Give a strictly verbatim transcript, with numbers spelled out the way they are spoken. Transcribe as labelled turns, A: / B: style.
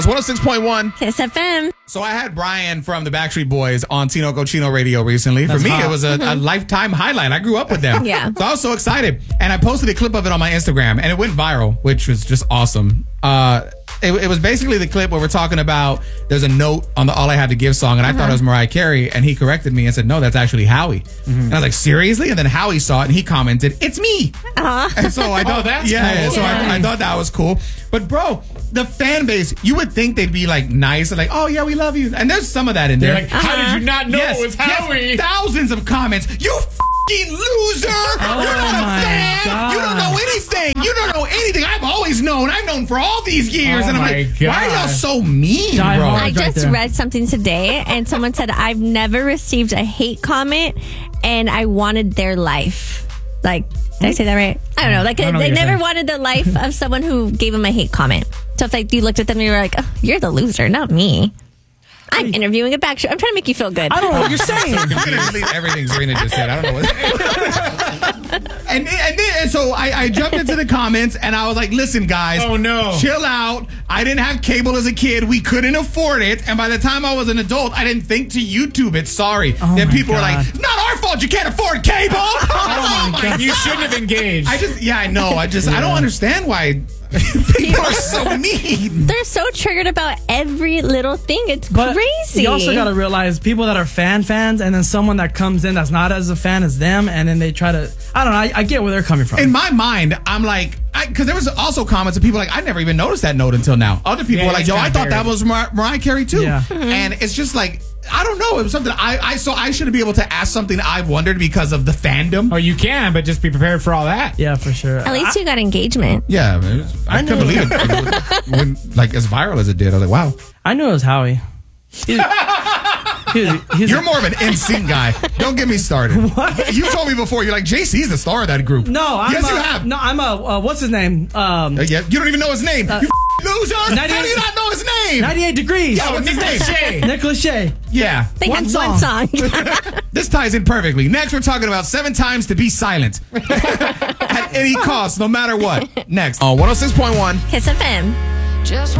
A: It's one oh six point one
B: Kiss F M.
A: So I had Brian from the Backstreet Boys on Tino Cochino Radio recently.
C: That's
A: For me,
C: hot.
A: it was a, a lifetime highlight. I grew up with them.
B: Yeah.
A: So I was so excited. And I posted a clip of it on my Instagram, and it went viral, which was just awesome. Uh, it, it was basically the clip where we're talking about there's a note on the All I Have to Give song, and I thought it was Mariah Carey, and he corrected me and said, no, that's actually Howie. And I was like, seriously? And then Howie saw it, and he commented, it's me.
B: Uh-huh.
A: And so I thought,
C: Oh, that's
A: yeah,
C: cool.
A: yeah, so
B: Yeah.
A: I, I thought that was cool. But bro, the fan base, you would think they'd be like nice and like, oh yeah, we love you. And there's some of that in
C: They're
A: there.
C: like, how did you not know
A: Yes,
C: it was
A: yes,
C: Howie?
A: thousands of comments. You fucking loser! You're not a
C: my
A: fan.
C: God.
A: You don't know anything. You don't know anything. I've always known. I've known for all these years.
C: Oh
A: and I'm
C: my
A: like,
C: God.
A: why are y'all so mean,
C: Die
A: bro?
C: hard.
B: I
C: right
B: just
C: there.
B: read something today, and someone said, I've never received a hate comment, and I wanted their life. Like, did I say that right? I don't know. Like,
C: I don't know
B: they
C: what you're
B: never
C: saying.
B: wanted the life of someone who gave them a hate comment. So if like you looked at them and you were like, oh, you're the loser, not me. I'm interviewing a backstreet. I'm trying to make you feel good.
C: I don't know what you're saying.
A: I'm going to delete everything Serena just said. I don't know what. and, and, then, and so I, I jumped into the comments and I was like, listen, guys.
C: Oh, no.
A: Chill out. I didn't have cable as a kid. We couldn't afford it. And by the time I was an adult, I didn't think to YouTube it. Sorry.
C: Oh,
A: then
C: my
A: people
C: God.
A: were like, not our fault. You can't afford cable.
C: Oh my God. You shouldn't have engaged.
A: I just, yeah, I know. I just, I don't understand why people are so mean.
B: They're so triggered about every little thing. It's
D: But
B: crazy.
D: you also got to realize people that are fan fans and then someone that comes in that's not as a fan as them, and then they try to, I don't know, I, I get where they're coming from.
A: In my mind, I'm like, because there was also comments of people like, I never even noticed that note until now. Other people
C: Yeah,
A: were like,
C: it's
A: yo, I
C: kinda
A: thought that
C: buried.
A: was Mar- Mariah Carey too.
D: Yeah.
A: And it's just like, I don't know. It was something I, I so I should be able to ask something I've wondered because of the fandom.
C: Oh, you can, but just be prepared for all that.
D: yeah, for sure.
B: At least you got engagement.
A: Yeah, man, it was- I,
D: I
A: couldn't
D: knew-
A: believe it. When, like as viral as it did, I was like, wow.
D: I knew it was Howie. He's, he's, he's
A: You're more of an N Sync guy. Don't get me started.
D: What?
A: You told me before. You're like, J C's the star of that group.
D: no, I'm
A: yes,
D: a,
A: you have.
D: No, I'm a, uh, what's his name? Um,
A: Uh, yeah, you don't even know his name. you loser. How do
D: ninety-eight
A: you not know his name?
D: ninety-eight degrees.
A: Yeah, what's his name?
C: Shea.
D: Nick Lachey.
A: Yeah.
B: They
D: One
B: had
D: song.
B: one song.
A: This ties in perfectly. Next, we're talking about seven times to be silent at any cost, no matter what. Next on one oh six point one
B: Kiss F M.
E: Just